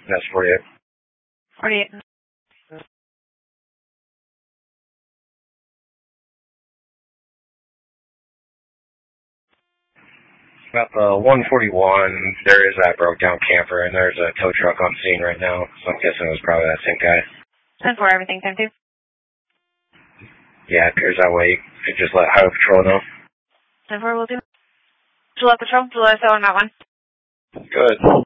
That's 48. 48. About the 141, there is that broke down camper, and there's a tow truck on scene right now, so I'm guessing it was probably that same guy. 10-4, everything, 10-2. Yeah, it appears that way. You just let Highway Patrol know. 10-4 will do. Gillette Patrol, July 7 on that one. Good.